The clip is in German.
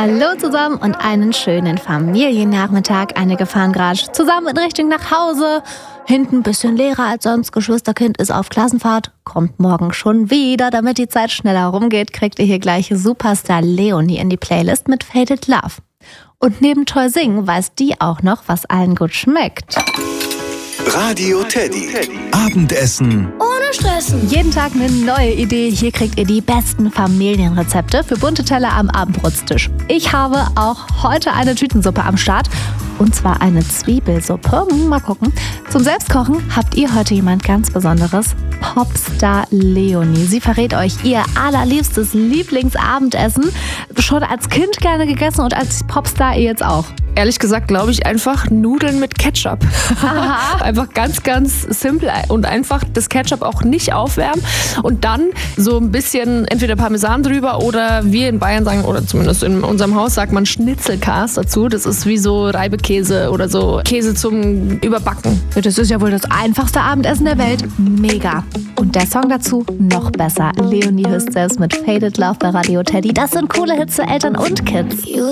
Hallo zusammen und einen schönen Familiennachmittag. Einige fahren gerade zusammen in Richtung nach Hause. Hinten ein bisschen leerer als sonst. Geschwisterkind ist auf Klassenfahrt. Kommt morgen schon wieder. Damit die Zeit schneller rumgeht, kriegt ihr hier gleich Superstar Leonie in die Playlist mit Faded Love. Und neben toll singen weiß die auch noch, was allen gut schmeckt. Radio Teddy. Abendessen ohne Stressen. Jeden Tag eine neue Idee. Hier kriegt ihr die besten Familienrezepte für bunte Teller am Abendbrotstisch. Ich habe auch heute eine Tütensuppe am Start. Und zwar eine Zwiebelsuppe. Mal gucken. Zum Selbstkochen habt ihr heute jemand ganz Besonderes. Popstar Leonie. Sie verrät euch ihr allerliebstes Lieblingsabendessen. Schon als Kind gerne gegessen und als Popstar ihr jetzt auch. Ehrlich gesagt glaube ich einfach Nudeln mit Ketchup. Einfach ganz, ganz simpel und einfach das Ketchup auch nicht aufwärmen und dann so ein bisschen entweder Parmesan drüber oder wir in Bayern sagen, oder zumindest in unserem Haus sagt man Schnitzelkas dazu. Das ist wie so Reibekäse oder so Käse zum Überbacken. Das ist ja wohl das einfachste Abendessen der Welt. Mega. Und der Song dazu noch besser. Leonie hört selbst mit Faded Love bei Radio Teddy. Das sind coole Hits für Eltern und Kids.